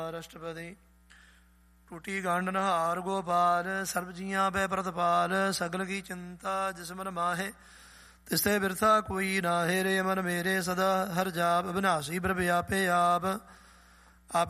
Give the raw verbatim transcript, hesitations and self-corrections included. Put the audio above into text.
ਰਾਸ਼ਟਰਪਤੀ ਟੂਟੀ ਗੰਢ ਨਹਾਰ ਗੋਪਾਲ ਸਰਬ ਜੀਆਂ ਪੈ ਪ੍ਰਤਪਾਲ ਸਗਲ ਕੀ ਚਿੰਤਾ ਜਿਸ ਮਨ ਮਾਹੇ ਤਿਸਤੇ ਬਿਰਥਾ ਕੋਈ ਨਾਹੇ ਰੇ ਮਨ ਮੇਰੇ ਸਦਾ ਹਰ ਜਾਪ ਅਬਿਨਾਸੀ ਪ੍ਰਭ ਆਪੇ ਆਪ